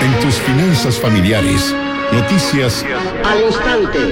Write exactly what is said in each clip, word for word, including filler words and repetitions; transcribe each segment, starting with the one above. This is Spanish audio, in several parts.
en tus finanzas familiares. Noticias al instante.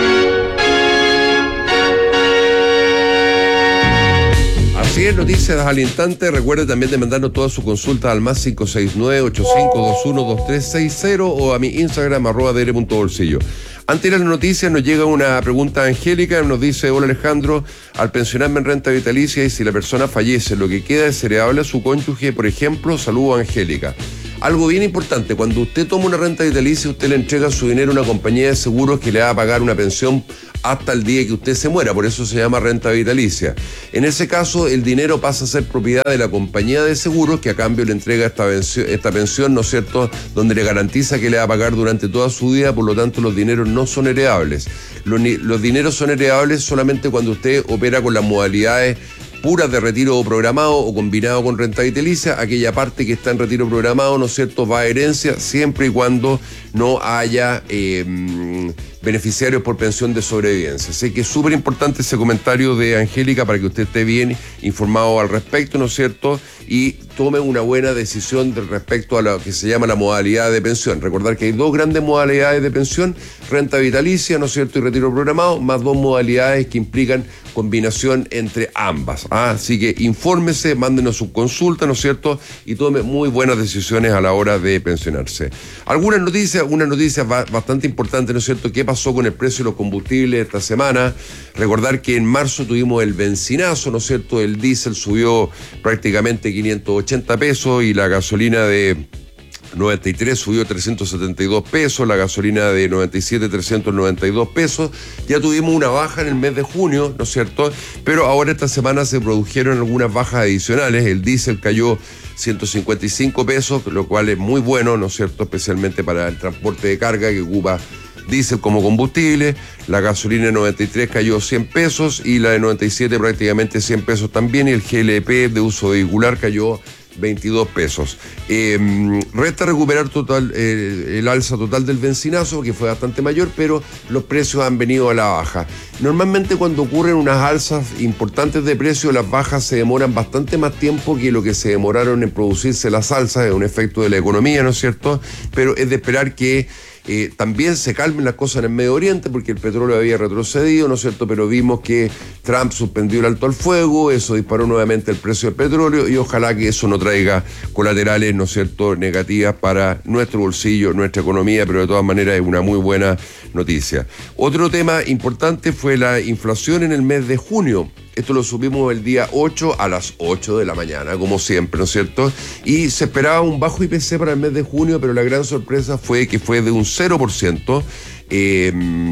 Así es, noticias al instante. Recuerde también de mandarnos todas sus consultas al más cinco seis nueve, ocho cinco dos uno, dos tres seis cero o a mi Instagram arroba dr punto bolsillo. Antes de las noticias nos llega una pregunta angélica, nos dice: hola Alejandro, al pensionarme en renta vitalicia y si la persona fallece, lo que queda es heredable a su cónyuge, por ejemplo. Saludo, Angélica. Algo bien importante, cuando usted toma una renta vitalicia, usted le entrega su dinero a una compañía de seguros que le va a pagar una pensión hasta el día que usted se muera, por eso se llama renta vitalicia. En ese caso, el dinero pasa a ser propiedad de la compañía de seguros, que a cambio le entrega esta pensión, esta pensión, ¿no es cierto?, donde le garantiza que le va a pagar durante toda su vida, por lo tanto los dineros no son heredables. Los, los dineros son heredables solamente cuando usted opera con las modalidades puras de retiro programado o combinado con renta vitalicia. Aquella parte que está en retiro programado, ¿no es cierto?, va a herencia siempre y cuando no haya eh, beneficiarios por pensión de sobrevivencia. Así que es súper importante ese comentario de Angélica para que usted esté bien informado al respecto, ¿no es cierto?, y tome una buena decisión respecto a lo que se llama la modalidad de pensión. Recordar que hay dos grandes modalidades de pensión: renta vitalicia, ¿no es cierto?, y retiro programado, más dos modalidades que implican combinación entre ambas. ¿ah? Así que infórmese, mándenos su consulta, ¿no es cierto?, y tome muy buenas decisiones a la hora de pensionarse. Algunas noticias, una noticia bastante importante, ¿no es cierto?, ¿qué pasó con el precio de los combustibles esta semana? Recordar que en marzo tuvimos el bencinazo, ¿no es cierto?, el diésel subió prácticamente quinientos ochenta pesos y la gasolina de noventa y tres subió trescientos setenta y dos pesos, la gasolina de noventa y siete, trescientos noventa y dos pesos. Ya tuvimos una baja en el mes de junio, ¿no es cierto?, pero ahora esta semana se produjeron algunas bajas adicionales. El diésel cayó ciento cincuenta y cinco pesos, lo cual es muy bueno, ¿no es cierto?, especialmente para el transporte de carga que ocupa diésel como combustible. La gasolina de noventa y tres cayó cien pesos y la de noventa y siete prácticamente cien pesos también, y el G L P de uso vehicular cayó veintidós pesos. Eh, resta recuperar total eh, el alza total del bencinazo, que fue bastante mayor, pero los precios han venido a la baja. Normalmente cuando ocurren unas alzas importantes de precio, las bajas se demoran bastante más tiempo que lo que se demoraron en producirse las alzas. Es un efecto de la economía, ¿no es cierto?, pero es de esperar que Eh, también se calmen las cosas en el Medio Oriente, porque el petróleo había retrocedido, ¿no es cierto?, pero vimos que Trump suspendió el alto al fuego, eso disparó nuevamente el precio del petróleo, y ojalá que eso no traiga colaterales, ¿no es cierto?, negativas para nuestro bolsillo, nuestra economía, pero de todas maneras es una muy buena noticia. Otro tema importante fue la inflación en el mes de junio. Esto lo subimos el día ocho a las ocho de la mañana, como siempre, ¿no es cierto? Y se esperaba un bajo I P C para el mes de junio, pero la gran sorpresa fue que fue de un cero por ciento. Eh,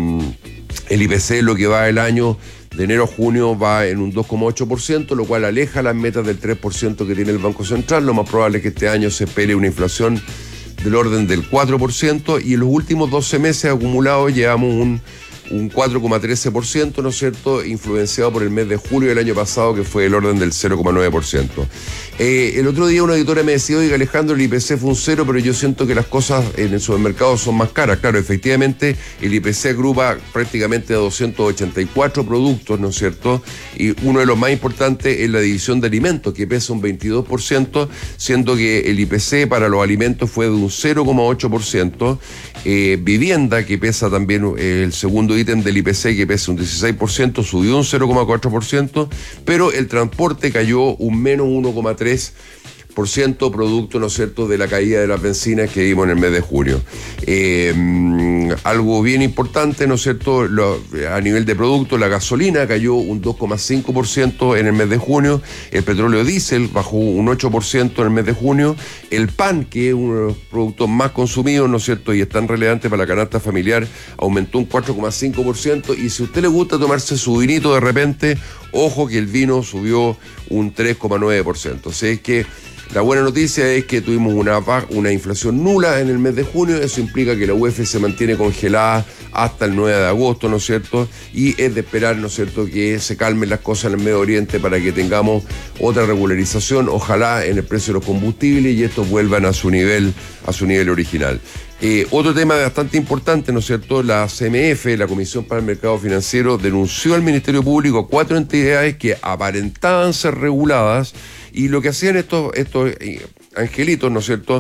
el I P C, lo que va del año de enero a junio, va en un dos coma ocho por ciento, lo cual aleja las metas del tres por ciento que tiene el Banco Central. Lo más probable es que este año se espere una inflación del orden del cuatro por ciento, y en los últimos doce meses acumulados llevamos un un cuatro coma trece por ciento, ¿no es cierto?, influenciado por el mes de julio del año pasado, que fue el orden del cero coma nueve por ciento. Eh, el otro día una editora me decía: oiga Alejandro, el I P C fue un cero, pero yo siento que las cosas en el supermercado son más caras. Claro, efectivamente, el I P C agrupa prácticamente a doscientos ochenta y cuatro productos, ¿no es cierto?, y uno de los más importantes es la división de alimentos, que pesa un veintidós por ciento, siendo que el I P C para los alimentos fue de un cero coma ocho por ciento. Eh, vivienda, que pesa también eh, el segundo ítem del I P C, que pesa un dieciséis por ciento, subió un cero coma cuatro por ciento, pero el transporte cayó un menos uno coma tres por ciento, producto, ¿no es cierto?, de la caída de las bencinas que vimos en el mes de junio. Eh, algo bien importante, ¿no es cierto?, lo, a nivel de producto, la gasolina cayó un dos coma cinco por ciento en el mes de junio, el petróleo diésel bajó un ocho por ciento en el mes de junio, el pan, que es uno de los productos más consumidos, ¿no es cierto?, y es tan relevante para la canasta familiar, aumentó un cuatro coma cinco por ciento, y si a usted le gusta tomarse su vinito de repente, ojo que el vino subió un tres coma nueve por ciento. O sea, es que la buena noticia es que tuvimos una, una inflación nula en el mes de junio. Eso implica que la U E F se mantiene congelada hasta el nueve de agosto, ¿no es cierto? Y es de esperar, ¿no es cierto?, que se calmen las cosas en el Medio Oriente para que tengamos otra regularización, ojalá en el precio de los combustibles, y estos vuelvan a su nivel, a su nivel original. Eh, otro tema bastante importante, ¿no es cierto?, la C M F, la Comisión para el Mercado Financiero, denunció al Ministerio Público a cuatro entidades que aparentaban ser reguladas, y lo que hacían estos, estos eh, angelitos, ¿no es cierto?,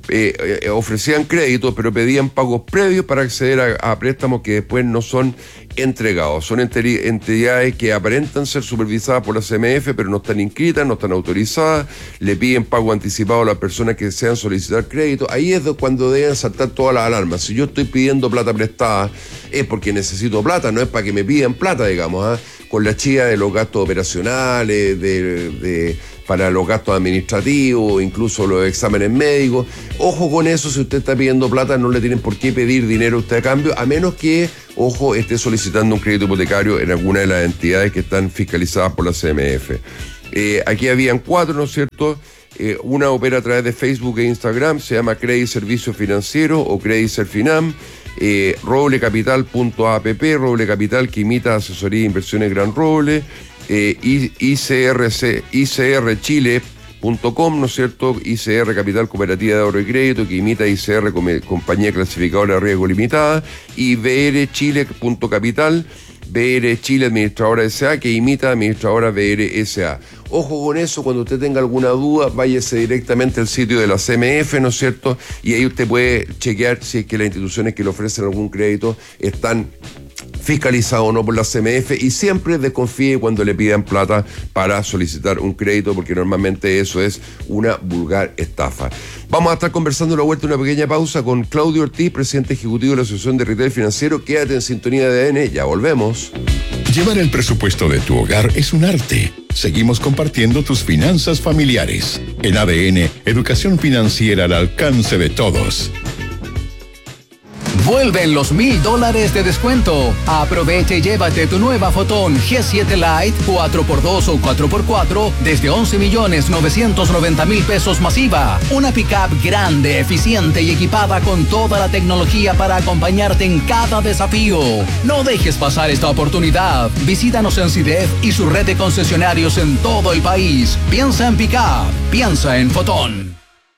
eh, eh, ofrecían créditos, pero pedían pagos previos para acceder a, a préstamos que después no son entregados. Son entidades que aparentan ser supervisadas por la C M F, pero no están inscritas, no están autorizadas, le piden pago anticipado a las personas que desean solicitar crédito. Ahí es cuando deben saltar todas las alarmas. Si yo estoy pidiendo plata prestada, es porque necesito plata, no es para que me pidan plata, digamos, ¿eh? Con la chía de los gastos operacionales, de, de, para los gastos administrativos, incluso los exámenes médicos. Ojo con eso, si usted está pidiendo plata, no le tienen por qué pedir dinero a usted a cambio, a menos que, ojo, esté solicitando un crédito hipotecario en alguna de las entidades que están fiscalizadas por la C M F. Eh, aquí habían cuatro, ¿no es cierto? Eh, una opera a través de Facebook e Instagram, se llama Credit Servicio Financiero o Credit Serfinam. Eh, roble capital punto app, Roble Capital, que imita asesoría e inversiones Gran Roble, eh, I C R C, I C R Chile punto com, ¿no es cierto? I C R Capital Cooperativa de Ahorro y Crédito, que imita I C R Compañía Clasificadora de Riesgo Limitada, y B R Chile punto capital, B R Chile Administradora S A, que imita Administradora B R S A. Ojo con eso, cuando usted tenga alguna duda, váyase directamente al sitio de la C M F, ¿no es cierto? Y ahí usted puede chequear si es que las instituciones que le ofrecen algún crédito están fiscalizadas o no por la C M F, y siempre desconfíe cuando le pidan plata para solicitar un crédito, porque normalmente eso es una vulgar estafa. Vamos a estar conversando a la vuelta de una pequeña pausa con Claudio Ortiz, presidente ejecutivo de la Asociación de Retail Financiero. Quédate en sintonía de A D N, ya volvemos. Llevar el presupuesto de tu hogar es un arte. Seguimos compartiendo tus finanzas familiares. En A D N, educación financiera al alcance de todos. Vuelven los mil dólares de descuento. Aprovecha y llévate tu nueva Fotón G siete Lite cuatro por dos o cuatro por cuatro desde once millones novecientos noventa mil pesos masiva. Una pickup grande, eficiente y equipada con toda la tecnología para acompañarte en cada desafío. No dejes pasar esta oportunidad. Visítanos en CIDEF y su red de concesionarios en todo el país. Piensa en pickup, piensa en Fotón.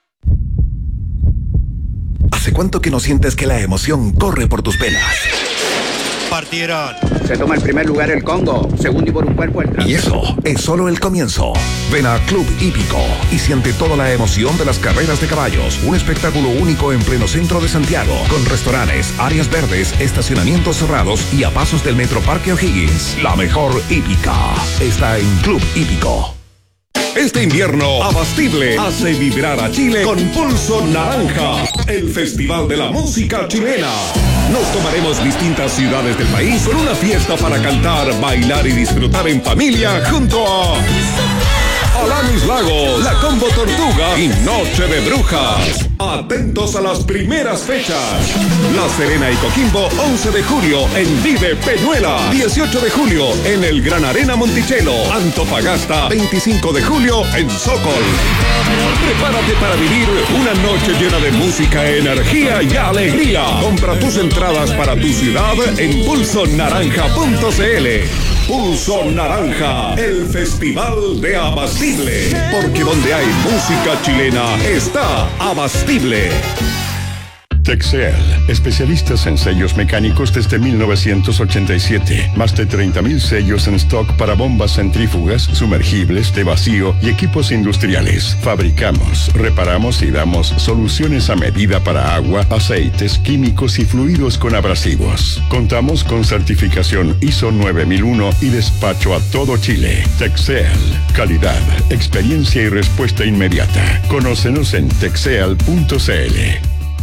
¿Hace cuánto que no sientes que la emoción corre por tus venas? Partieron. Se toma el primer lugar el Congo, segundo y por un cuerpo el tras. Y eso es solo el comienzo. Ven a Club Hípico y siente toda la emoción de las carreras de caballos. Un espectáculo único en pleno centro de Santiago, con restaurantes, áreas verdes, estacionamientos cerrados y a pasos del Metro Parque O'Higgins. La mejor hípica está en Club Hípico. Este invierno, Abastible hace vibrar a Chile con Pulso Naranja, el festival de la música chilena. Nos tomaremos distintas ciudades del país con una fiesta para cantar, bailar y disfrutar en familia junto a Alanis Lago, La Combo Tortuga y Noche de Brujas. Atentos a las primeras fechas. La Serena y Coquimbo, once de julio en Vive Peñuela. dieciocho de julio en el Gran Arena Monticello. Antofagasta, veinticinco de julio en Sokol. Prepárate para vivir una noche llena de música, energía y alegría. Compra tus entradas para tu ciudad en pulso naranja punto c l. Pulso Naranja, el festival de Abastible. Porque donde hay música chilena está Abastible. Texel, especialistas en sellos mecánicos desde mil novecientos ochenta y siete. Más de treinta mil sellos en stock para bombas centrífugas, sumergibles, de vacío y equipos industriales. Fabricamos, reparamos y damos soluciones a medida para agua, aceites, químicos y fluidos con abrasivos. Contamos con certificación I S O nueve mil uno y despacho a todo Chile. Texel, calidad, experiencia y respuesta inmediata. Conócenos en texel punto c l.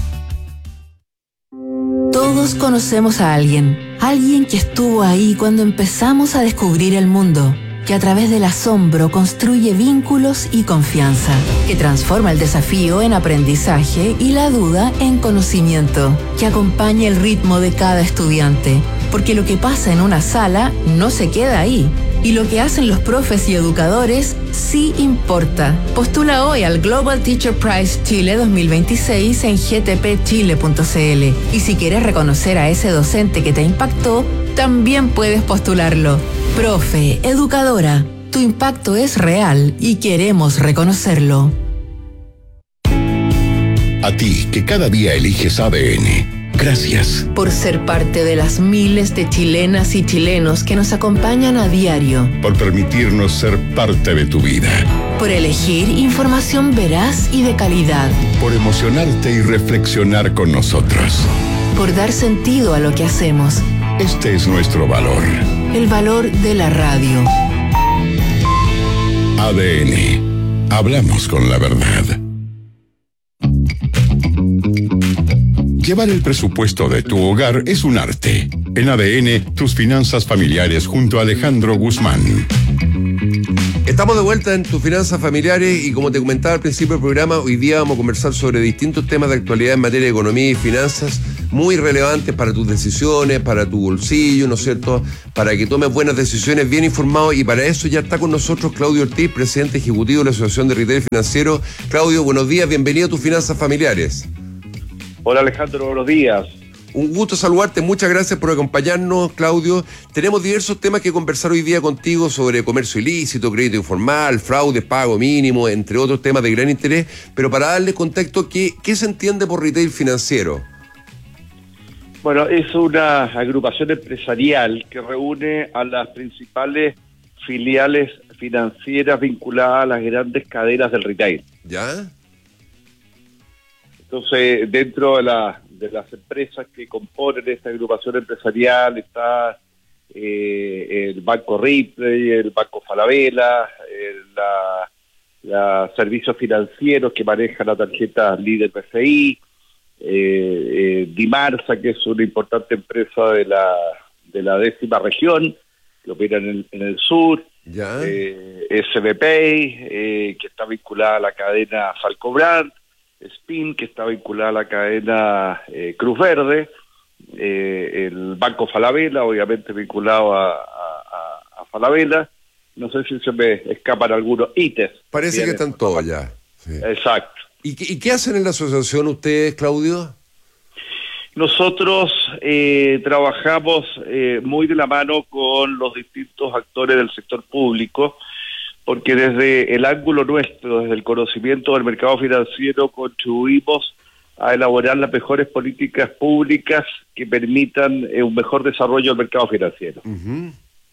Todos conocemos a alguien, alguien que estuvo ahí cuando empezamos a descubrir el mundo, que a través del asombro construye vínculos y confianza, que transforma el desafío en aprendizaje y la duda en conocimiento, que acompaña el ritmo de cada estudiante, porque lo que pasa en una sala no se queda ahí. Y lo que hacen los profes y educadores sí importa. Postula hoy al Global Teacher Prize Chile dos mil veintiséis en g t p chile punto c l. Y si quieres reconocer a ese docente que te impactó, también puedes postularlo. Profe, educadora, tu impacto es real y queremos reconocerlo. A ti, que cada día eliges A D N. Gracias. Por ser parte de las miles de chilenas y chilenos que nos acompañan a diario. Por permitirnos ser parte de tu vida. Por elegir información veraz y de calidad. Por emocionarte y reflexionar con nosotros. Por dar sentido a lo que hacemos. Este es nuestro valor. El valor de la radio. A D N. Hablamos con la verdad. Llevar el presupuesto de tu hogar es un arte. En A D N, tus finanzas familiares junto a Alejandro Guzmán. Estamos de vuelta en tus finanzas familiares y como te comentaba al principio del programa, hoy día vamos a conversar sobre distintos temas de actualidad en materia de economía y finanzas muy relevantes para tus decisiones, para tu bolsillo, ¿no es cierto? Para que tomes buenas decisiones bien informado, y para eso ya está con nosotros Claudio Ortiz, presidente ejecutivo de la Asociación de Retail Financiero. Claudio, buenos días, bienvenido a tus finanzas familiares. Hola Alejandro, buenos días. Un gusto saludarte, muchas gracias por acompañarnos, Claudio. Tenemos diversos temas que conversar hoy día contigo sobre comercio ilícito, crédito informal, fraude, pago mínimo, entre otros temas de gran interés, pero para darle contexto, ¿qué, qué se entiende por retail financiero? Bueno, es una agrupación empresarial que reúne a las principales filiales financieras vinculadas a las grandes cadenas del retail. ¿Ya? Entonces, dentro de, la, de las empresas que componen esta agrupación empresarial está eh, el Banco Ripley, el Banco Falabella, eh, la, la servicios financieros que manejan la tarjeta Líder B C I, eh, eh, Dimarsa, que es una importante empresa de la, de la décima región, que opera en el, en el sur, ¿ya? Eh, S B Pay, eh, que está vinculada a la cadena Salcobrand, Spin, que está vinculada a la cadena eh, Cruz Verde, eh, el Banco Falabella, obviamente vinculado a, a, a Falabella. No sé si se me escapan algunos ítems. Parece que están todos ya. Sí. Exacto. ¿Y qué, ¿Y qué hacen en la asociación ustedes, Claudio? Nosotros eh, trabajamos eh, muy de la mano con los distintos actores del sector público, porque desde el ángulo nuestro, desde el conocimiento del mercado financiero, contribuimos a elaborar las mejores políticas públicas que permitan eh, un mejor desarrollo del mercado financiero. Uh-huh.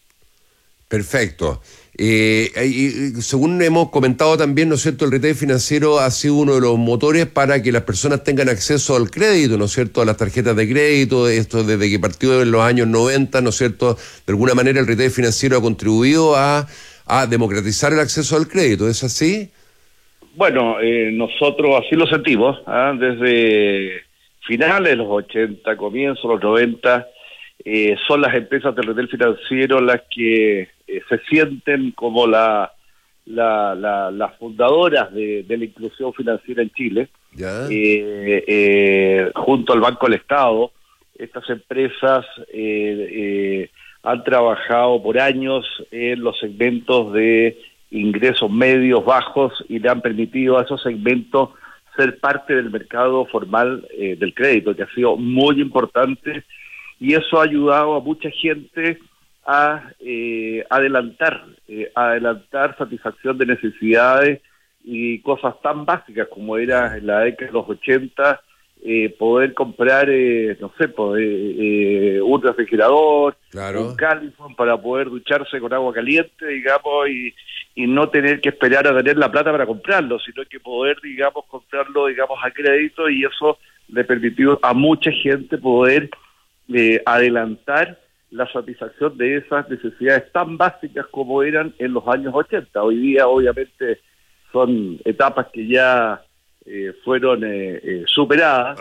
Perfecto. Eh, y, según hemos comentado también, ¿no es cierto?, el retail financiero ha sido uno de los motores para que las personas tengan acceso al crédito, ¿no es cierto?, a las tarjetas de crédito, esto desde que partió en los años noventa, ¿no es cierto?, de alguna manera el retail financiero ha contribuido a a democratizar el acceso al crédito, ¿es así? Bueno, eh, nosotros así lo sentimos, ¿eh? Desde finales de los ochenta, comienzos de los noventa, eh, son las empresas del retail financiero las que eh, se sienten como la, la, la, las fundadoras de, de la inclusión financiera en Chile. ¿Ya? Eh, eh, junto al Banco del Estado, estas empresas eh, eh, han trabajado por años en los segmentos de ingresos medios, bajos, y le han permitido a esos segmentos ser parte del mercado formal eh, del crédito, que ha sido muy importante, y eso ha ayudado a mucha gente a eh, adelantar, eh, a adelantar satisfacción de necesidades y cosas tan básicas como era en la década de los ochenta, Eh, poder comprar, eh, no sé, pues, eh, eh, un refrigerador, claro, un califón para poder ducharse con agua caliente, digamos, y, y no tener que esperar a tener la plata para comprarlo, sino que poder, digamos, comprarlo, digamos, a crédito, y eso le permitió a mucha gente poder eh, adelantar la satisfacción de esas necesidades tan básicas como eran en los años ochenta. Hoy día, obviamente, son etapas que ya Eh, fueron eh, eh, superadas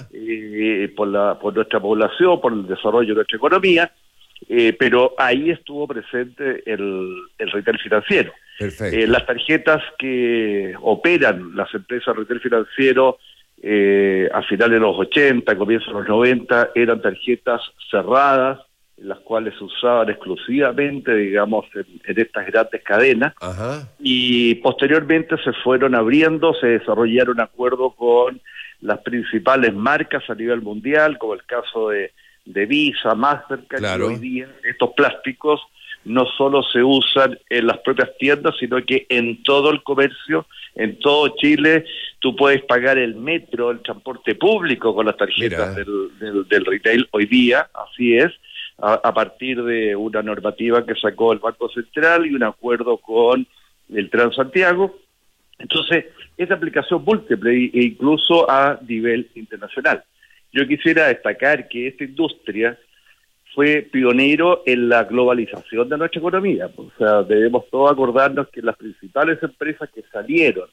eh, por la por nuestra población, por el desarrollo de nuestra economía, eh, pero ahí estuvo presente el, el retail financiero. Perfecto. Eh, las tarjetas que operan las empresas retail financiero eh, a finales de los ochenta, comienzos de los noventa, eran tarjetas cerradas, en las cuales se usaban exclusivamente, digamos, en, en estas grandes cadenas. Ajá. Y posteriormente se fueron abriendo, se desarrollaron acuerdos con las principales marcas a nivel mundial, como el caso de, de Visa, Mastercard, claro, y hoy día estos plásticos no solo se usan en las propias tiendas, sino que en todo el comercio, en todo Chile, tú puedes pagar el metro, el transporte público con las tarjetas del, del, del retail hoy día, así es, a, a partir de una normativa que sacó el Banco Central y un acuerdo con el Transantiago. Entonces, es aplicación múltiple e incluso a nivel internacional. Yo quisiera destacar que esta industria fue pionero en la globalización de nuestra economía. O sea, debemos todos acordarnos que las principales empresas que salieron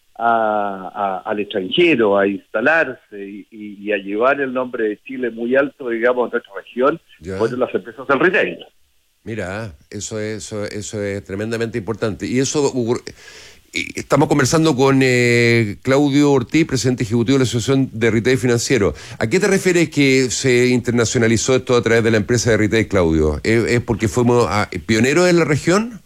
a, a, al extranjero a instalarse y, y, y a llevar el nombre de Chile muy alto, digamos, en nuestra región, ya. fueron las empresas del retail. Mira, eso es, eso, eso es tremendamente importante. Y eso... Estamos conversando con eh, Claudio Ortiz, presidente ejecutivo de la Asociación de Retail Financiero. ¿A qué te refieres que se internacionalizó esto a través de la empresa de retail, Claudio? ¿Es, es porque fuimos a, pioneros en la región?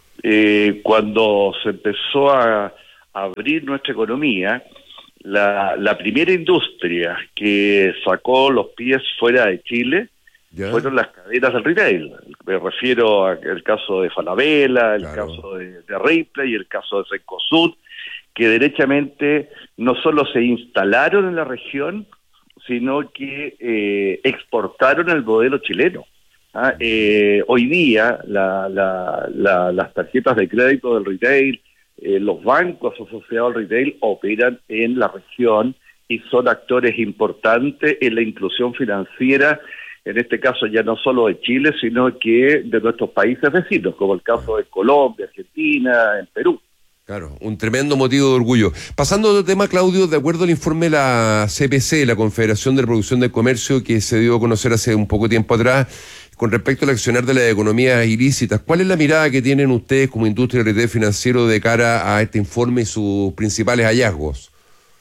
Eh, cuando se empezó a, a abrir nuestra economía, la, la primera industria que sacó los pies fuera de Chile ¿Ya? fueron las cadenas del retail. Me refiero al caso de Falabella, el claro. caso de, de Ripley y el caso de Cencosud, que derechamente no solo se instalaron en la región, sino que eh, exportaron el modelo chileno. ¿ah? Eh, hoy día la, la, la, las tarjetas de crédito del retail, eh, los bancos asociados al retail operan en la región y son actores importantes en la inclusión financiera, en este caso ya no solo de Chile, sino que de nuestros países vecinos, como el caso de Colombia, Argentina, en Perú. Claro, un tremendo motivo de orgullo. Pasando a otro tema, Claudio, de acuerdo al informe de la C P C, la Confederación de Reproducción del Comercio, que se dio a conocer hace un poco tiempo atrás, con respecto al accionar de las economías ilícitas, ¿cuál es la mirada que tienen ustedes como industria de retail financiero de cara a este informe y sus principales hallazgos?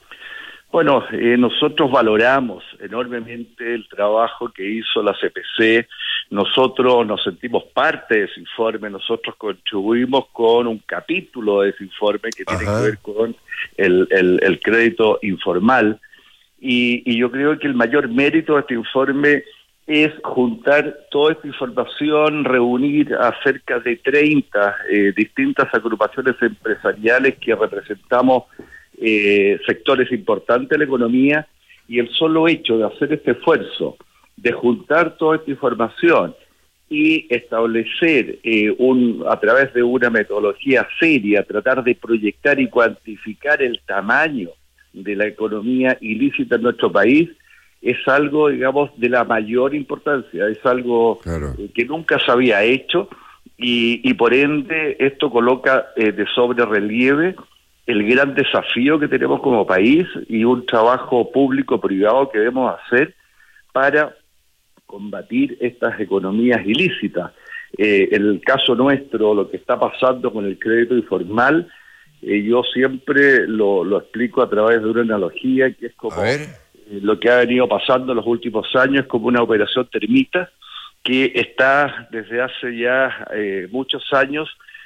Bueno, eh, nosotros valoramos enormemente el trabajo que hizo la C P C. Nosotros nos sentimos parte de ese informe, nosotros contribuimos con un capítulo de ese informe que tiene Ajá. que ver con el, el, el crédito informal. Y, y yo creo que el mayor mérito de este informe es juntar toda esta información, reunir a cerca de treinta eh, distintas agrupaciones empresariales que representamos Eh, sectores importantes de la economía, y el solo hecho de hacer este esfuerzo, de juntar toda esta información y establecer eh, un a través de una metodología seria, tratar de proyectar y cuantificar el tamaño de la economía ilícita en nuestro país, es algo, digamos, de la mayor importancia, es algo claro. eh, que nunca se había hecho, y, y por ende esto coloca eh, de sobre relieve el gran desafío que tenemos como país y un trabajo público-privado que debemos hacer para combatir estas economías ilícitas. Eh, en el caso nuestro, lo que está pasando con el crédito informal, eh, yo siempre lo, lo explico a través de una analogía que es como eh, lo que ha venido pasando en los últimos años, como una operación termita que está desde hace ya eh, muchos años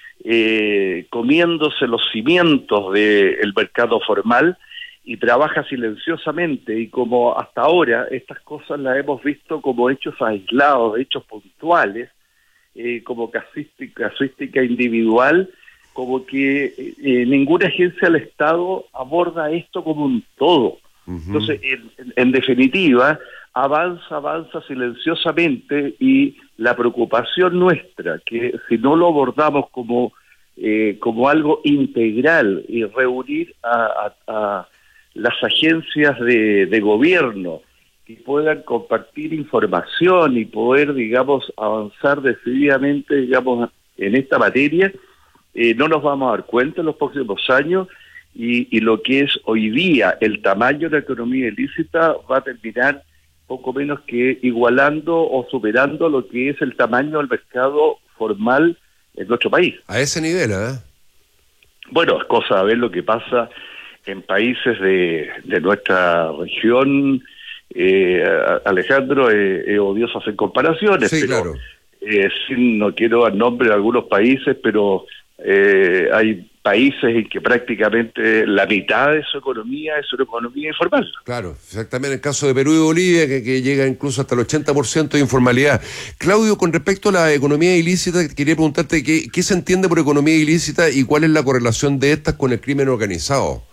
Eh, comiéndose los cimientos del mercado formal y trabaja silenciosamente, y como hasta ahora estas cosas las hemos visto como hechos aislados, hechos puntuales, eh, como casuística, casuística individual, como que eh, ninguna agencia del Estado aborda esto como un todo. Uh-huh. Entonces, en, en definitiva, avanza, avanza silenciosamente, y la preocupación nuestra, que si no lo abordamos como eh, como algo integral y reunir a, a, a las agencias de, de gobierno que puedan compartir información y poder, digamos, avanzar decididamente, digamos, en esta materia, eh, no nos vamos a dar cuenta en los próximos años, y, y lo que es hoy día el tamaño de la economía ilícita va a terminar poco menos que igualando o superando lo que es el tamaño del mercado formal en nuestro país. A ese nivel, ¿eh? Bueno, es cosa de ver lo que pasa en países de, de nuestra región. Eh, Alejandro, es eh, eh, odioso hacer comparaciones, sí, pero claro. eh, sí, no quiero dar nombre de algunos países, pero Eh, hay países en que prácticamente la mitad de su economía es una economía informal. Claro, exactamente. En el caso de Perú y Bolivia, que, que llega incluso hasta el ochenta por ciento de informalidad. Claudio, con respecto a la economía ilícita, quería preguntarte qué, qué se entiende por economía ilícita y cuál es la correlación de estas con el crimen organizado.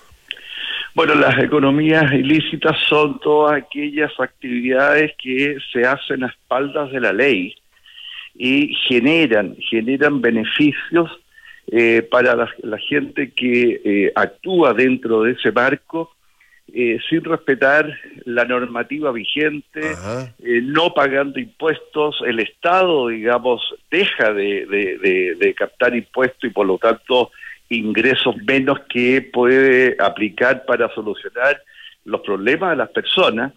Bueno, las economías ilícitas son todas aquellas actividades que se hacen a espaldas de la ley y generan, generan beneficios eh, para la, la gente que eh, actúa dentro de ese marco eh, sin respetar la normativa vigente, eh, no pagando impuestos. El Estado, digamos, deja de, de, de, de captar impuestos y por lo tanto ingresos menos que puede aplicar para solucionar los problemas de las personas.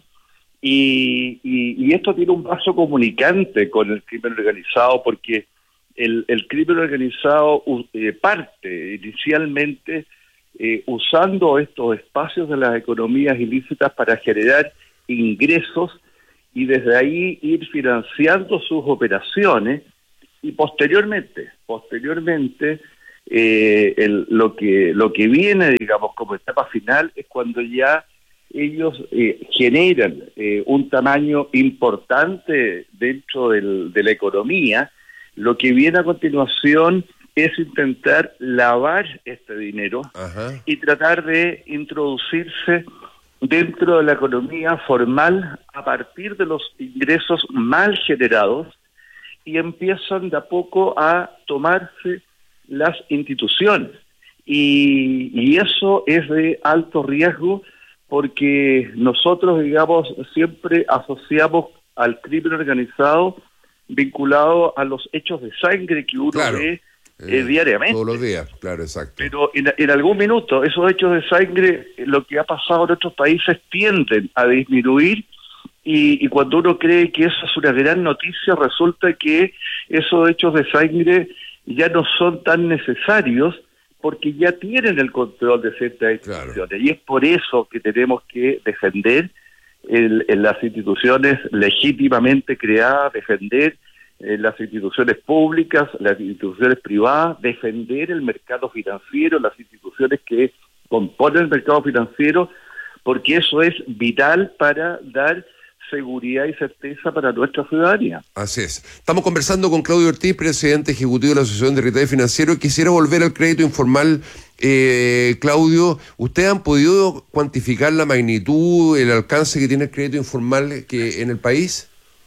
Y, y, y esto tiene un vaso comunicante con el crimen organizado, porque el, el crimen organizado eh, parte inicialmente eh, usando estos espacios de las economías ilícitas para generar ingresos y desde ahí ir financiando sus operaciones y posteriormente, posteriormente eh, el, lo que lo que viene, digamos, como etapa final es cuando ya ellos eh, generan eh, un tamaño importante dentro del, de la economía. Lo que viene a continuación es intentar lavar este dinero. Ajá. Y tratar de introducirse dentro de la economía formal a partir de los ingresos mal generados, y empiezan de a poco a tomarse las instituciones. Y, y eso es de alto riesgo, porque nosotros, digamos, siempre asociamos al crimen organizado vinculado a los hechos de sangre que uno claro. ve eh, eh, diariamente. Todos los días, claro, exacto. Pero en, en algún minuto esos hechos de sangre, lo que ha pasado en otros países, tienden a disminuir, y, y cuando uno cree que eso es una gran noticia, resulta que esos hechos de sangre ya no son tan necesarios, porque ya tienen el control de ciertas instituciones. Claro. Y es por eso que tenemos que defender el, en las instituciones legítimamente creadas, defender en las instituciones públicas, las instituciones privadas, defender el mercado financiero, las instituciones que componen el mercado financiero, porque eso es vital para dar seguridad y certeza para nuestra ciudadanía. Así es. Estamos conversando con Claudio Ortiz, presidente ejecutivo de la Asociación de Retail Financiero. Quisiera volver al crédito informal. Eh, Claudio, ¿ustedes han podido cuantificar la magnitud, el alcance que tiene el crédito informal que en el país?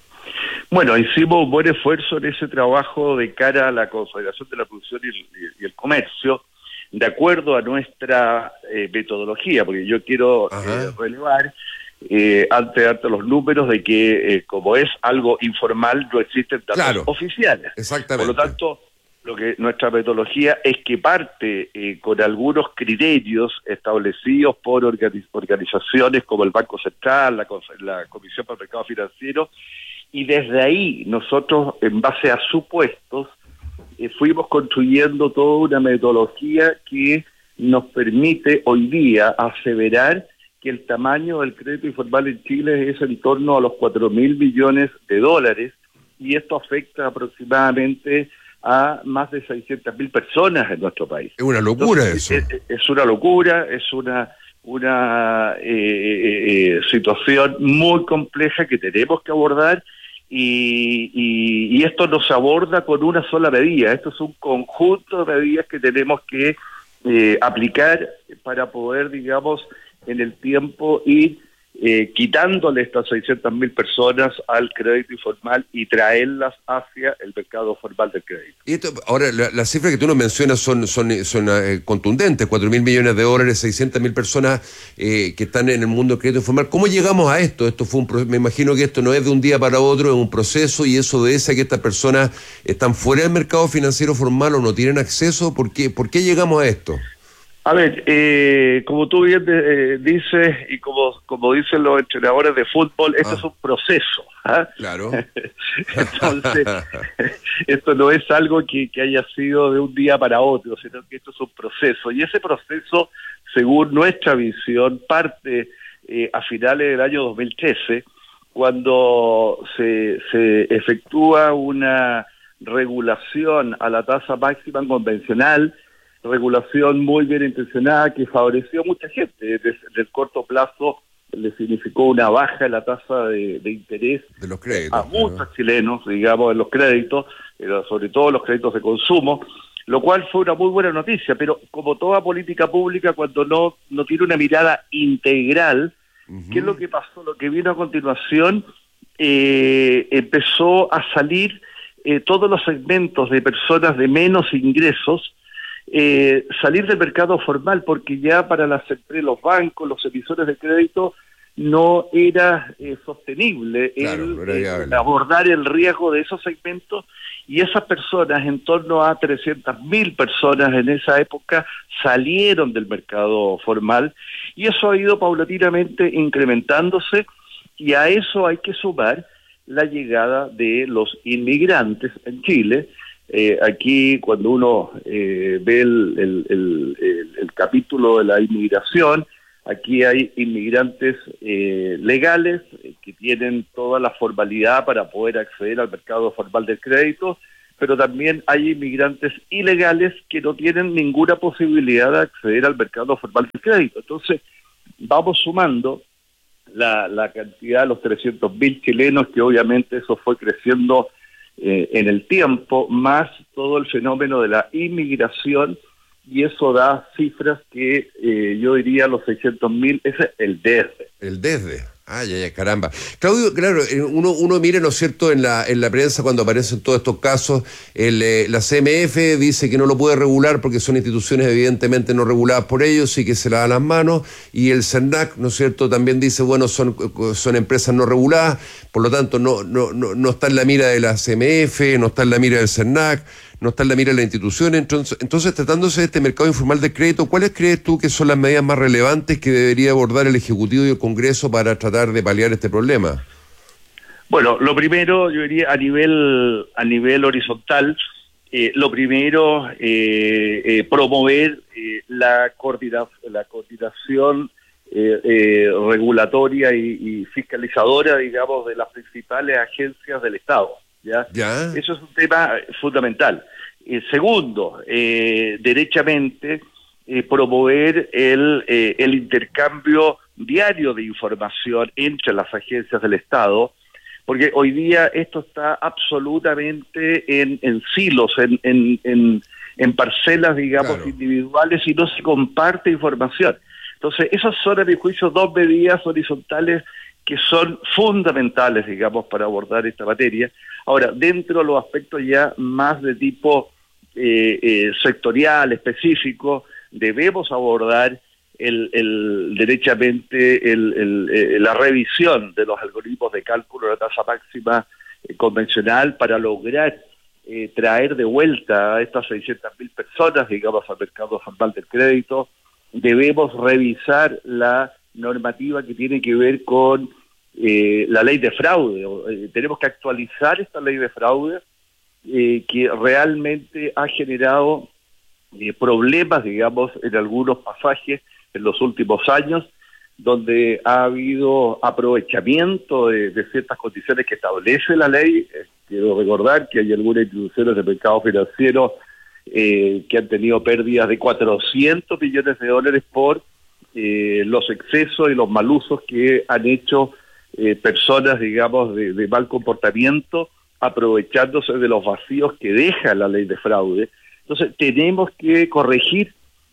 Bueno, hicimos un buen esfuerzo en ese trabajo de cara a la consolidación de la producción y el, y el comercio, de acuerdo a nuestra eh, metodología, porque yo quiero eh, relevar Eh, antes de darte los números de que eh, como es algo informal no existen datos claro, oficiales. Exactamente. Por lo tanto, lo que nuestra metodología es que parte eh, con algunos criterios establecidos por organiz- organizaciones como el Banco Central, la, la Comisión para el Mercado Financiero, y desde ahí nosotros, en base a supuestos, eh, fuimos construyendo toda una metodología que nos permite hoy día aseverar que el tamaño del crédito informal en Chile es en torno a los cuatro mil millones de dólares, y esto afecta aproximadamente a más de seiscientas mil personas en nuestro país. Es una locura. Entonces, eso. Es, es una locura, es una una eh, eh, situación muy compleja que tenemos que abordar, y, y, y esto no se aborda con una sola medida. Esto es un conjunto de medidas que tenemos que eh, aplicar para poder, digamos, en el tiempo ir eh, quitándole estas seiscientas mil personas al crédito informal y traerlas hacia el mercado formal del crédito. Y esto, ahora, las la cifras que tú nos mencionas son son, son eh, contundentes, cuatro mil millones de dólares, seiscientas mil personas eh, que están en el mundo del crédito informal. ¿Cómo llegamos a esto? Esto fue un Me imagino que esto no es de un día para otro, es un proceso, y eso obedece a que estas personas están fuera del mercado financiero formal o no tienen acceso. ¿Por qué, por qué llegamos a esto? A ver, eh, como tú bien eh, dices, y como como dicen los entrenadores de fútbol, esto ah. es un proceso. ¿ah? Claro. Entonces, esto no es algo que, que haya sido de un día para otro, sino que esto es un proceso. Y ese proceso, según nuestra visión, parte eh, a finales del año dos mil trece, cuando se, se efectúa una regulación a la tasa máxima convencional, regulación muy bien intencionada que favoreció a mucha gente. Desde el corto plazo le significó una baja en la tasa de, de interés de los créditos, a muchos claro. chilenos, digamos, en los créditos, pero sobre todo los créditos de consumo, lo cual fue una muy buena noticia, pero como toda política pública, cuando no, no tiene una mirada integral, uh-huh. ¿qué es lo que pasó? Lo que vino a continuación, eh, empezó a salir eh, todos los segmentos de personas de menos ingresos, eh, salir del mercado formal, porque ya para las los bancos, los emisores de crédito, no era eh, sostenible claro, el, no era el abordar el riesgo de esos segmentos, y esas personas, en torno a trescientas mil personas en esa época, salieron del mercado formal, y eso ha ido paulatinamente incrementándose, y a eso hay que sumar la llegada de los inmigrantes en Chile. Eh, aquí, cuando uno eh, ve el, el, el, el, el capítulo de la inmigración, aquí hay inmigrantes eh, legales eh, que tienen toda la formalidad para poder acceder al mercado formal del crédito, pero también hay inmigrantes ilegales que no tienen ninguna posibilidad de acceder al mercado formal del crédito. Entonces, vamos sumando la, la cantidad de los trescientos mil chilenos, que obviamente eso fue creciendo eh, en el tiempo, más todo el fenómeno de la inmigración, y eso da cifras que eh, yo diría los seiscientos mil, ese es el desde. El desde. Ay, ay, ay, caramba. Claudio, claro, uno, uno mira, ¿no es cierto?, en la, en la prensa cuando aparecen todos estos casos, el, eh, la C M F dice que no lo puede regular porque son instituciones evidentemente no reguladas por ellos y que se la dan las manos, y el CERNAC, ¿no es cierto?, también dice, bueno, son, son empresas no reguladas, por lo tanto no, no, no, no está en la mira de la C M F, no está en la mira del CERNAC, no está en la mira de la institución. Entonces, entonces, tratándose de este mercado informal de crédito, ¿cuáles crees tú que son las medidas más relevantes que debería abordar el Ejecutivo y el Congreso para tratar de paliar este problema? Bueno, lo primero, yo diría, a nivel a nivel horizontal, eh, lo primero, eh, eh, promover eh, la, coordina, la coordinación eh, eh, regulatoria y, y fiscalizadora, digamos, de las principales agencias del Estado. ¿Ya? ¿Ya? Eso es un tema fundamental. Eh, segundo, eh, derechamente eh, promover el, eh, el intercambio diario de información entre las agencias del Estado, porque hoy día esto está absolutamente en, en silos, en, en, en, en parcelas, digamos, claro, individuales, y no se comparte información. Entonces, esas son, a mi juicio, dos medidas horizontales que son fundamentales, digamos, para abordar esta materia. Ahora, dentro de los aspectos ya más de tipo eh, eh, sectorial, específico, debemos abordar el, el derechamente el, el, el, la revisión de los algoritmos de cálculo de la tasa máxima eh, convencional para lograr eh, traer de vuelta a estas seiscientas mil personas, digamos, al mercado formal del crédito. Debemos revisar la normativa que tiene que ver con eh, la ley de fraude. Eh, tenemos que actualizar esta ley de fraude eh, que realmente ha generado eh, problemas, digamos, en algunos pasajes en los últimos años, donde ha habido aprovechamiento de, de ciertas condiciones que establece la ley. Eh, quiero recordar que hay algunas instituciones de mercado financiero eh, que han tenido pérdidas de cuatrocientos millones de dólares por Eh, los excesos y los mal usos que han hecho eh, personas, digamos, de, de mal comportamiento, aprovechándose de los vacíos que deja la ley de fraude. Entonces, tenemos que corregir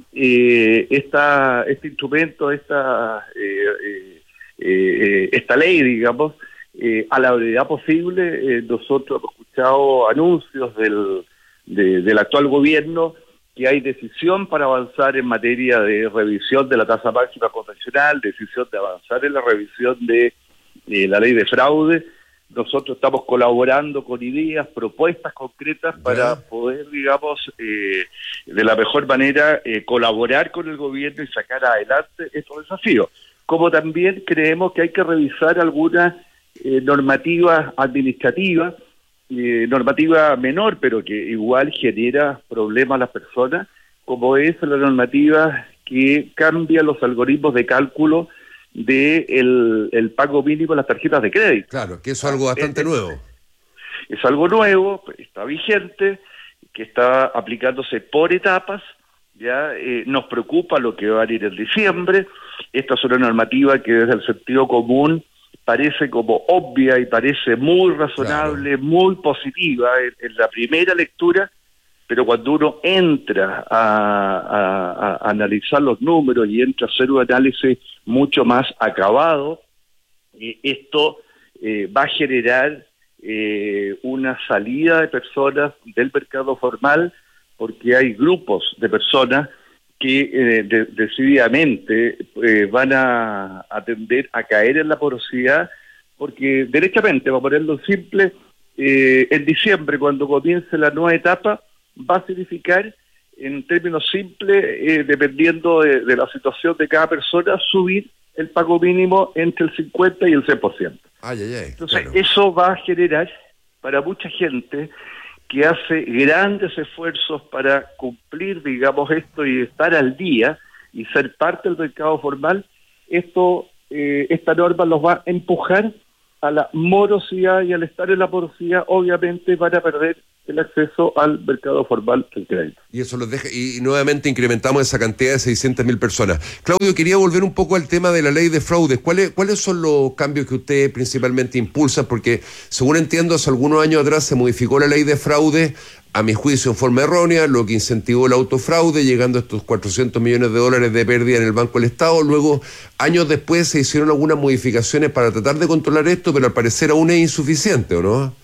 eh, esta este instrumento, esta eh, eh, eh, esta ley, digamos, eh, a la brevedad posible. Eh, nosotros hemos escuchado anuncios del, de, del actual gobierno que hay decisión para avanzar en materia de revisión de la tasa máxima convencional, decisión de avanzar en la revisión de eh, la ley de fraude. Nosotros estamos colaborando con ideas, propuestas concretas para poder, digamos, eh, de la mejor manera eh, colaborar con el gobierno y sacar adelante estos desafíos. Como también creemos que hay que revisar algunas eh, normativas administrativas, Eh, normativa menor, pero que igual genera problemas a las personas, como es la normativa que cambia los algoritmos de cálculo de el, el pago mínimo de las tarjetas de crédito. Claro, que eso es algo bastante eh, nuevo. Es algo nuevo, está vigente, que está aplicándose por etapas. Ya eh, nos preocupa lo que va a ir en diciembre. Esta es una normativa que desde el sentido común parece como obvia y parece muy razonable, claro, muy positiva en, en la primera lectura, pero cuando uno entra a, a, a analizar los números y entra a hacer un análisis mucho más acabado, eh, esto eh, va a generar eh, una salida de personas del mercado formal, porque hay grupos de personas que eh, de, decididamente eh, van a, a tender a caer en la porosidad, porque derechamente, para ponerlo simple, eh, en diciembre, cuando comience la nueva etapa, va a significar, en términos simples, eh, dependiendo de, de la situación de cada persona, subir el pago mínimo entre el cincuenta y el cien por ciento. Ay, ay, ay, Entonces, claro. eso va a generar para mucha gente que hace grandes esfuerzos para cumplir, digamos, esto y estar al día y ser parte del mercado formal, esto, eh, esta norma los va a empujar a la morosidad, y al estar en la morosidad, obviamente van a perder el acceso al mercado formal del crédito. Y eso los deja, y, y nuevamente incrementamos esa cantidad de seiscientas mil personas. Claudio, quería volver un poco al tema de la ley de fraudes. ¿Cuáles, cuáles son los cambios que usted principalmente impulsa? Porque, según entiendo, hace algunos años atrás se modificó la ley de fraudes, a mi juicio en forma errónea, lo que incentivó el autofraude, llegando a estos cuatrocientos millones de dólares de pérdida en el Banco del Estado. Luego, años después, se hicieron algunas modificaciones para tratar de controlar esto, pero al parecer aún es insuficiente, ¿o no?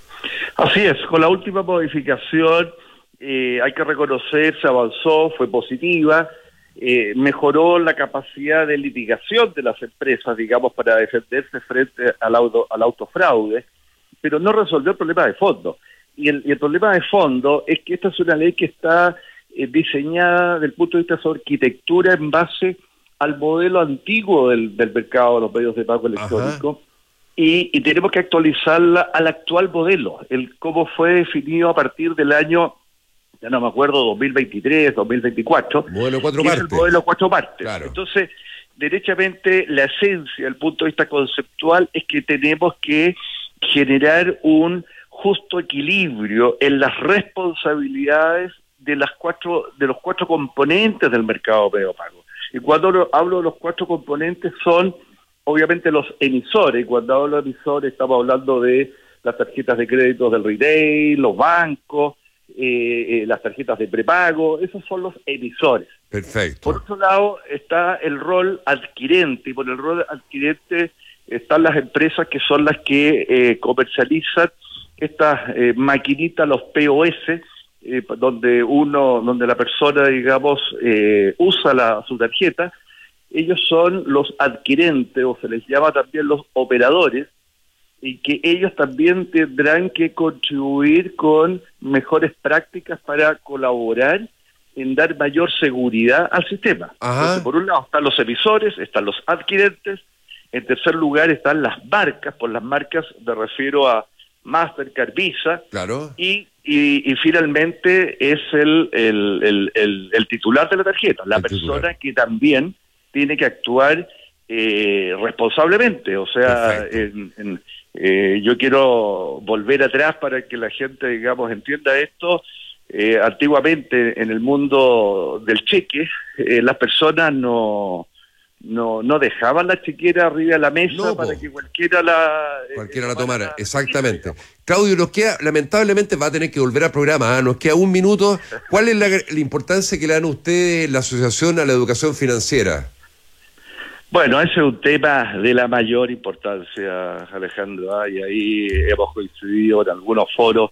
Así es, con la última modificación eh, hay que reconocer, se avanzó, fue positiva, eh, mejoró la capacidad de litigación de las empresas, digamos, para defenderse frente al, auto, al autofraude, pero no resolvió el problema de fondo. Y el, y el problema de fondo es que esta es una ley que está eh, diseñada desde el punto de vista de su arquitectura en base al modelo antiguo del, del mercado de los medios de pago electrónico. Ajá. Y, y tenemos que actualizarla al actual modelo, el cómo fue definido a partir del año, ya no me acuerdo, dos mil veintitrés, dos mil veinticuatro. Modelo cuatro partes. Es el modelo cuatro partes. Claro. Entonces, derechamente, la esencia, el punto de vista conceptual, es que tenemos que generar un justo equilibrio en las responsabilidades de las cuatro, de los cuatro componentes del mercado de medio pago. Y cuando hablo de los cuatro componentes son obviamente los emisores. Cuando hablo de emisores estamos hablando de las tarjetas de créditos del retail, los bancos, eh, eh, las tarjetas de prepago, esos son los emisores. Perfecto. Por otro lado está el rol adquirente, y por el rol adquirente están las empresas que son las que eh, comercializan estas eh, maquinitas, los P O S, eh, donde uno, donde la persona, digamos, eh, usa la, su tarjeta. Ellos son los adquirentes, o se les llama también los operadores, y que ellos también tendrán que contribuir con mejores prácticas para colaborar en dar mayor seguridad al sistema. Entonces, por un lado están los emisores, están los adquirentes, en tercer lugar están las marcas, por las marcas me refiero a Mastercard, Visa, claro. y, y, y finalmente es el, el, el, el, el titular de la tarjeta, la el persona titular. Que también tiene que actuar eh, responsablemente. O sea, en, en, eh, yo quiero volver atrás para que la gente, digamos, entienda esto. Eh, antiguamente, en el mundo del cheque, eh, las personas no, no no dejaban la chequera arriba de la mesa no, para que cualquiera la... Eh, cualquiera la tomara, la, exactamente. La Claudio, nos queda, lamentablemente va a tener que volver al programa, ¿eh? Nos queda un minuto. ¿Cuál es la, la importancia que le dan a ustedes la asociación a la educación financiera? Bueno, ese es un tema de la mayor importancia, Alejandro, ¿eh? Y ahí hemos coincidido en algunos foros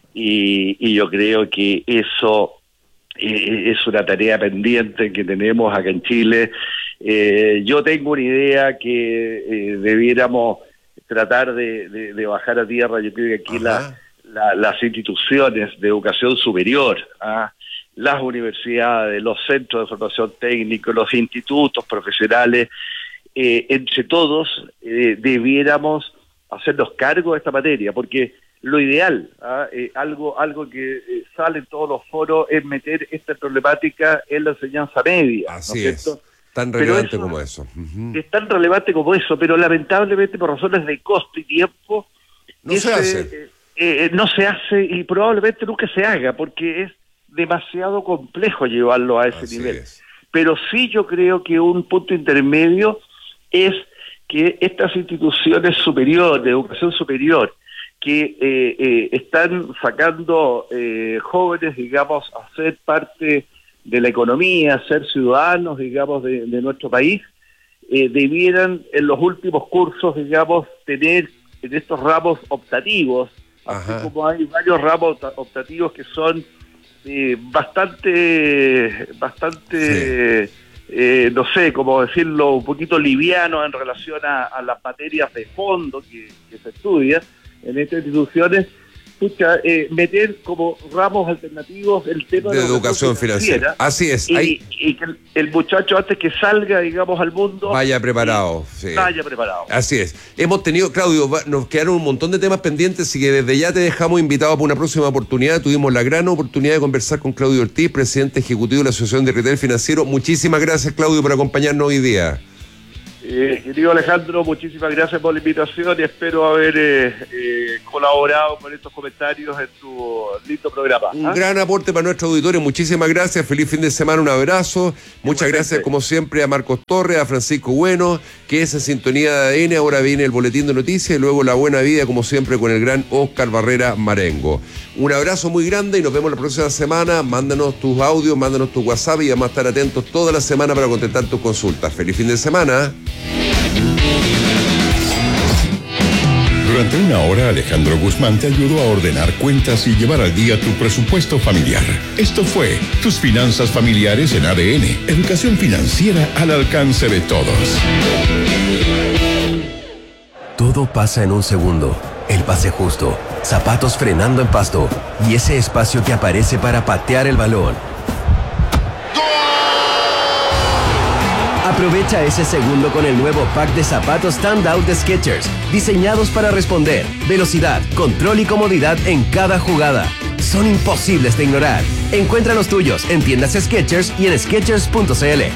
y, y yo creo que eso eh, es una tarea pendiente que tenemos acá en Chile. Eh, yo tengo una idea que eh, debiéramos tratar de, de, de bajar a tierra. Yo creo que aquí la, la, las instituciones de educación superior, ¿ah? las universidades, los centros de formación técnica, los institutos profesionales, eh, entre todos eh, debiéramos hacernos cargo de esta materia, porque lo ideal, ¿ah? eh, algo algo que eh, sale en todos los foros es meter esta problemática en la enseñanza media. Así ¿no es cierto? Tan relevante eso, como eso. Uh-huh. Es tan relevante como eso, pero lamentablemente por razones de costo y tiempo no ese, se hace. Eh, eh, no se hace y probablemente nunca se haga porque es demasiado complejo llevarlo a ese Así nivel. es. Pero sí yo creo que un punto intermedio es que estas instituciones superiores, de educación superior, que eh, eh, están sacando eh, jóvenes, digamos, a ser parte de la economía, a ser ciudadanos, digamos, de, de nuestro país, eh, debieran en los últimos cursos, digamos, tener en estos ramos optativos, Ajá. así como hay varios ramos optativos que son eh, bastante, bastante... Sí. Eh, no sé, cómo decirlo, un poquito liviano en relación a, a las materias de fondo que, que se estudia en estas instituciones, pucha, eh, meter como ramos alternativos el tema de, de educación financiera. financiera. Así es. Y, Hay... y que el, el muchacho antes que salga, digamos, al mundo... Vaya preparado. Sí. Vaya preparado. Así es. Hemos tenido, Claudio, nos quedaron un montón de temas pendientes y que desde ya te dejamos invitado para una próxima oportunidad. Tuvimos la gran oportunidad de conversar con Claudio Ortiz, presidente ejecutivo de la Asociación de Retail Financiero. Muchísimas gracias, Claudio, por acompañarnos hoy día. Eh, querido Alejandro, muchísimas gracias por la invitación y espero haber eh, eh, colaborado con estos comentarios en tu lindo programa. Un ¿Ah? gran aporte para nuestro auditorio. Muchísimas gracias. Feliz fin de semana. Un abrazo. Muchas gracias, como siempre, a Marcos Torres, a Francisco Bueno, que es en sintonía de A D N. Ahora viene el boletín de noticias y luego la buena vida, como siempre, con el gran Oscar Barrera Marengo. Un abrazo muy grande y nos vemos la próxima semana. Mándanos tus audios, mándanos tu WhatsApp y vamos a estar atentos toda la semana para contestar tus consultas. Feliz fin de semana. Durante una hora, Alejandro Guzmán te ayudó a ordenar cuentas y llevar al día tu presupuesto familiar. Esto fue Tus Finanzas Familiares en A D N. Educación financiera al alcance de todos. Todo pasa en un segundo. El pase justo, zapatos frenando en pasto y ese espacio que aparece para patear el balón. Aprovecha ese segundo con el nuevo pack de zapatos Standout de Skechers, diseñados para responder, velocidad, control y comodidad en cada jugada. Son imposibles de ignorar. Encuentra los tuyos en tiendas Skechers y en skechers punto c l.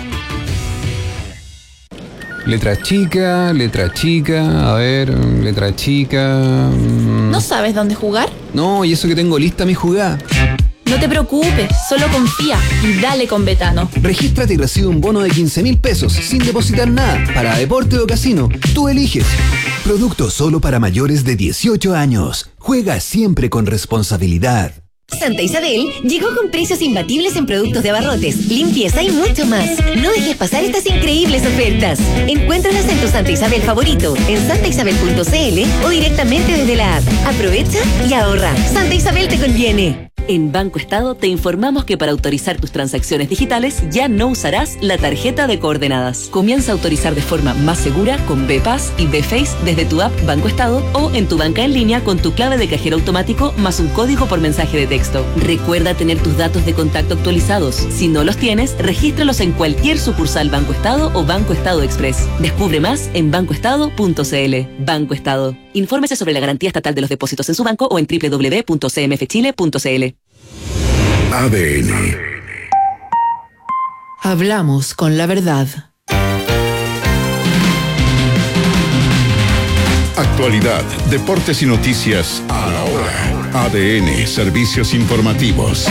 Letra chica, letra chica, a ver, letra chica... ¿No sabes dónde jugar? No, y eso que tengo lista mi jugada. No te preocupes, solo confía y dale con Betano. Regístrate y recibe un bono de quince mil pesos sin depositar nada para deporte o casino. Tú eliges. Producto solo para mayores de dieciocho años. Juega siempre con responsabilidad. Santa Isabel llegó con precios imbatibles en productos de abarrotes, limpieza y mucho más. No dejes pasar estas increíbles ofertas. Encuéntralas en tu Santa Isabel favorito, en santa isabel punto c l o directamente desde la app. Aprovecha y ahorra. Santa Isabel te conviene. En Banco Estado te informamos que para autorizar tus transacciones digitales ya no usarás la tarjeta de coordenadas. Comienza a autorizar de forma más segura con B-Pass y B-Face desde tu app Banco Estado o en tu banca en línea con tu clave de cajero automático más un código por mensaje de texto. Recuerda tener tus datos de contacto actualizados. Si no los tienes, regístralos en cualquier sucursal Banco Estado o Banco Estado Express. Descubre más en banco estado punto c l. Banco Estado. Infórmese sobre la garantía estatal de los depósitos en su banco o en doble u doble u doble u punto c m f chile punto c l. A D N. Hablamos con la verdad. Actualidad, deportes y noticias a la hora. A D N, servicios informativos.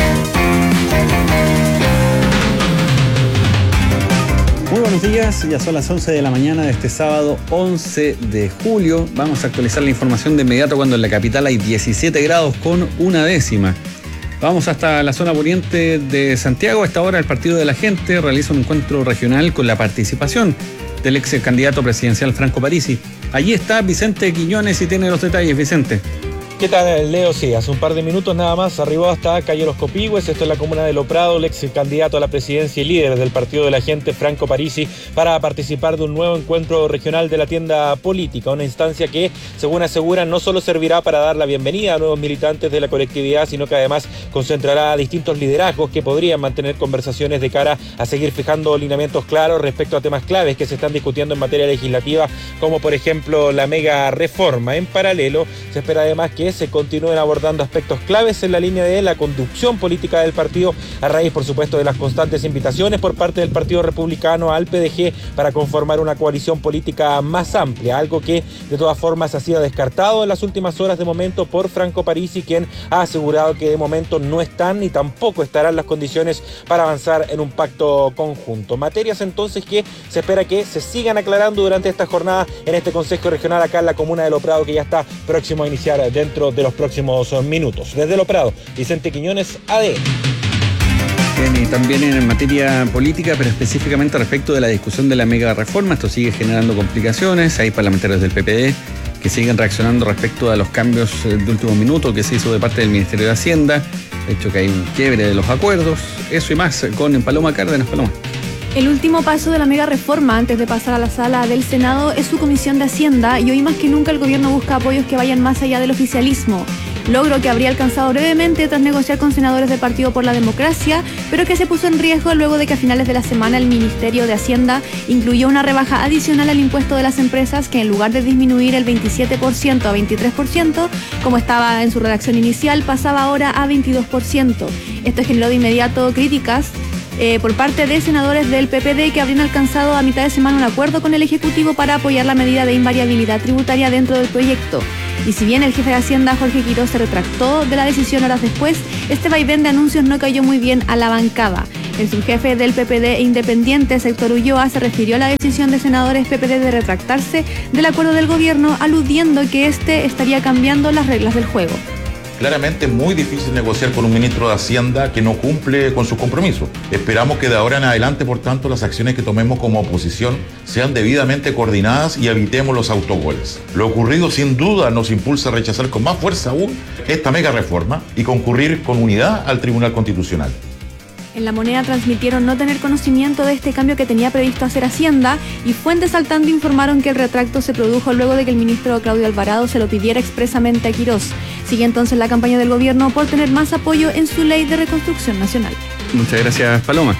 Muy buenos días, ya son las once de la mañana de este sábado once de julio. Vamos a actualizar la información de inmediato cuando en la capital hay diecisiete grados con una décima. Vamos hasta la zona poniente de Santiago. A esta hora el Partido de la Gente realiza un encuentro regional con la participación del ex candidato presidencial Franco Parisi. Allí está Vicente Quiñones y tiene los detalles. Vicente. ¿Qué tal, Leo? Sí, hace un par de minutos nada más arribó hasta Cayo Los Copihue, esto es la comuna de Lo Prado, el ex candidato a la presidencia y líder del Partido de la Gente, Franco Parisi, para participar de un nuevo encuentro regional de la tienda política, una instancia que, según aseguran, no solo servirá para dar la bienvenida a nuevos militantes de la colectividad, sino que además concentrará a distintos liderazgos que podrían mantener conversaciones de cara a seguir fijando lineamientos claros respecto a temas claves que se están discutiendo en materia legislativa, como por ejemplo la mega reforma. En paralelo, se espera además que que se continúen abordando aspectos claves en la línea de la conducción política del partido, a raíz, por supuesto, de las constantes invitaciones por parte del Partido Republicano al P D G para conformar una coalición política más amplia, algo que de todas formas ha sido descartado en las últimas horas de momento por Franco Parisi, quien ha asegurado que de momento no están ni tampoco estarán las condiciones para avanzar en un pacto conjunto. Materias entonces que se espera que se sigan aclarando durante esta jornada en este Consejo Regional acá en la comuna de Lo Prado, que ya está próximo a iniciar dentro de los próximos minutos. Desde Lo Prado, Vicente Quiñones, A D N. Bien, y también en materia política, pero específicamente respecto de la discusión de la mega reforma, esto sigue generando complicaciones. Hay parlamentarios del P P D que siguen reaccionando respecto a los cambios de último minuto que se hizo de parte del Ministerio de Hacienda, hecho que hay un quiebre de los acuerdos. Eso y más con Paloma Cárdenas. Paloma. El último paso de la mega reforma antes de pasar a la sala del Senado es su Comisión de Hacienda, y hoy más que nunca el gobierno busca apoyos que vayan más allá del oficialismo. Logro que habría alcanzado brevemente tras negociar con senadores del Partido por la Democracia, pero que se puso en riesgo luego de que a finales de la semana el Ministerio de Hacienda incluyó una rebaja adicional al impuesto de las empresas que, en lugar de disminuir el veintisiete por ciento a veintitrés por ciento, como estaba en su redacción inicial, pasaba ahora a veintidós por ciento. Esto generó de inmediato críticas Eh, por parte de senadores del P P D, que habrían alcanzado a mitad de semana un acuerdo con el Ejecutivo para apoyar la medida de invariabilidad tributaria dentro del proyecto. Y si bien el jefe de Hacienda, Jorge Quirós, se retractó de la decisión horas después, este vaivén de anuncios no cayó muy bien a la bancada. El subjefe del P P D e independiente, Héctor Ulloa, se refirió a la decisión de senadores P P D de retractarse del acuerdo del gobierno, aludiendo que este estaría cambiando las reglas del juego. Claramente es muy difícil negociar con un ministro de Hacienda que no cumple con sus compromisos. Esperamos que de ahora en adelante, por tanto, las acciones que tomemos como oposición sean debidamente coordinadas y evitemos los autogoles. Lo ocurrido sin duda nos impulsa a rechazar con más fuerza aún esta mega reforma y concurrir con unidad al Tribunal Constitucional. En La Moneda transmitieron no tener conocimiento de este cambio que tenía previsto hacer Hacienda, y fuentes al tanto informaron que el retracto se produjo luego de que el ministro Claudio Alvarado se lo pidiera expresamente a Quirós. Sigue entonces la campaña del gobierno por tener más apoyo en su ley de reconstrucción nacional. Muchas gracias, Paloma.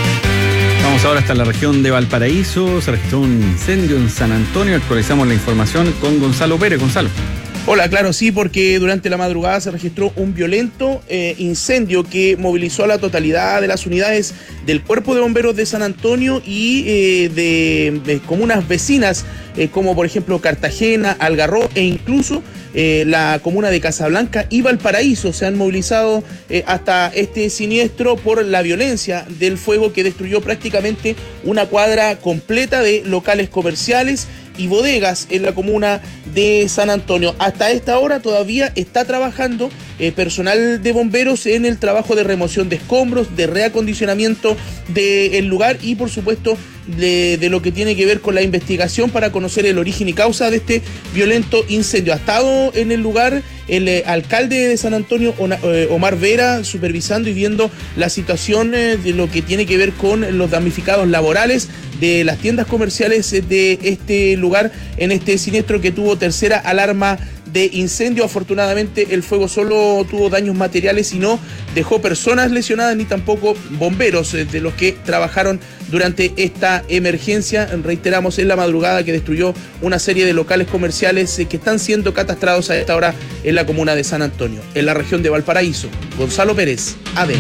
Vamos ahora hasta la región de Valparaíso. Se registró un incendio en San Antonio. Actualizamos la información con Gonzalo Pérez. Gonzalo. Hola, claro, sí, porque durante la madrugada se registró un violento eh, incendio que movilizó a la totalidad de las unidades del Cuerpo de Bomberos de San Antonio y eh, de, de comunas vecinas, eh, como por ejemplo Cartagena, Algarrobo e incluso eh, la comuna de Casablanca y Valparaíso. Se han movilizado eh, hasta este siniestro por la violencia del fuego que destruyó prácticamente una cuadra completa de locales comerciales y bodegas en la comuna de San Antonio. Hasta esta hora todavía está trabajando eh, personal de bomberos en el trabajo de remoción de escombros, de reacondicionamiento del lugar y por supuesto de, de lo que tiene que ver con la investigación para conocer el origen y causa de este violento incendio. Ha estado en el lugar el eh, alcalde de San Antonio, Omar Vera, supervisando y viendo la situación eh, de lo que tiene que ver con los damnificados laborales de las tiendas comerciales de este lugar en este siniestro que tuvo tercera alarma de incendio. Afortunadamente el fuego solo tuvo daños materiales y no dejó personas lesionadas ni tampoco bomberos de los que trabajaron durante esta emergencia. Reiteramos, en la madrugada que destruyó una serie de locales comerciales que están siendo catastrados a esta hora en la comuna de San Antonio, en la región de Valparaíso. Gonzalo Pérez, A D N.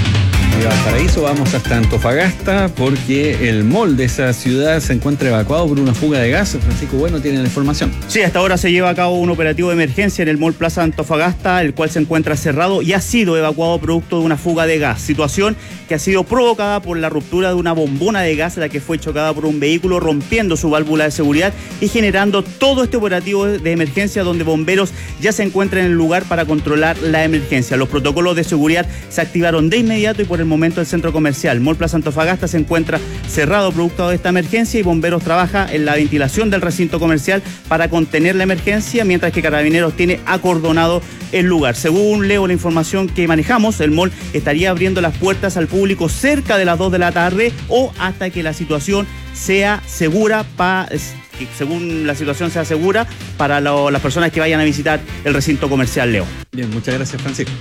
De Valparaíso vamos hasta Antofagasta porque el mall de esa ciudad se encuentra evacuado por una fuga de gas. Francisco Bueno tiene la información. Sí, hasta ahora se lleva a cabo un operativo de emergencia en el mall Plaza Antofagasta, el cual se encuentra cerrado y ha sido evacuado producto de una fuga de gas. Situación que ha sido provocada por la ruptura de una bombona de gas, la que fue chocada por un vehículo, rompiendo su válvula de seguridad y generando todo este operativo de emergencia, donde bomberos ya se encuentran en el lugar para controlar la emergencia. Los protocolos de seguridad se activaron de inmediato y por el momento el centro comercial Mall Plaza Antofagasta se encuentra cerrado producto de esta emergencia y bomberos trabaja en la ventilación del recinto comercial para contener la emergencia, mientras que Carabineros tiene acordonado el lugar. Según leo la información que manejamos, el mall estaría abriendo las puertas al público cerca de las dos de la tarde o hasta que la situación sea segura para... según la situación sea segura para lo, las personas que vayan a visitar el recinto comercial, Leo. Bien, muchas gracias, Francisco.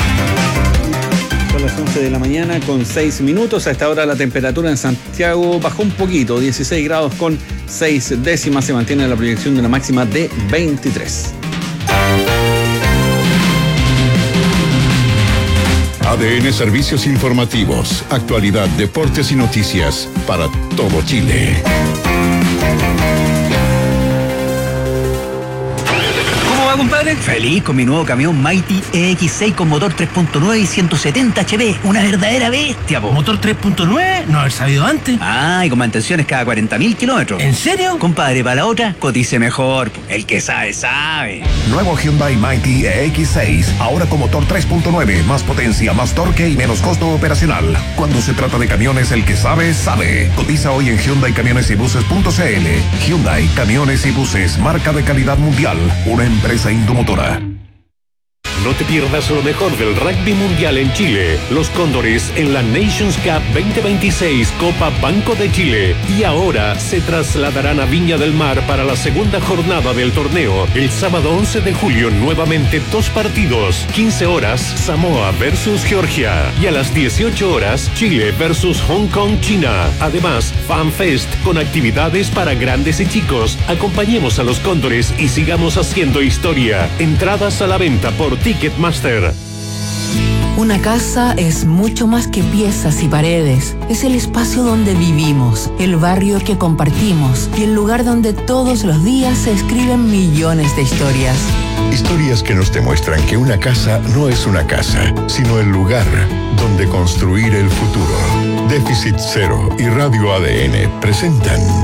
Son las once de la mañana con seis minutos. A esta hora la temperatura en Santiago bajó un poquito, dieciséis grados con seis décimas. Se mantiene la proyección de una máxima de veintitrés. A D N Servicios Informativos, actualidad, deportes y noticias para todo Chile. ¿Cómo va, compadre? Feliz con mi nuevo camión Mighty E X seis con motor tres punto nueve y ciento setenta H P. Una verdadera bestia, po. ¿Motor tres punto nueve? No haber sabido antes. Ah, y con mantenciones cada cuarenta mil kilómetros. ¿En serio? Compadre, para la otra, cotice mejor. El que sabe, sabe. Nuevo Hyundai Mighty E X seis, ahora con motor tres punto nueve, más potencia, más torque y menos costo operacional. Cuando se trata de camiones, el que sabe, sabe. Cotiza hoy en hyundai camiones y buses punto c l. Hyundai Camiones y Buses, marca de calidad mundial, una empresa indomotora. No te pierdas lo mejor del rugby mundial en Chile. Los Cóndores en la Nations Cup veinte veintiséis Copa Banco de Chile. Y ahora se trasladarán a Viña del Mar para la segunda jornada del torneo. El sábado once de julio nuevamente dos partidos. quince horas Samoa versus Georgia. Y a las dieciocho horas Chile versus Hong Kong, China. Además, FanFest con actividades para grandes y chicos. Acompañemos a los Cóndores y sigamos haciendo historia. Entradas a la venta por Ticketmaster. Una casa es mucho más que piezas y paredes. Es el espacio donde vivimos, el barrio que compartimos y el lugar donde todos los días se escriben millones de historias. Historias que nos demuestran que una casa no es una casa, sino el lugar donde construir el futuro. Déficit Cero y Radio A D N presentan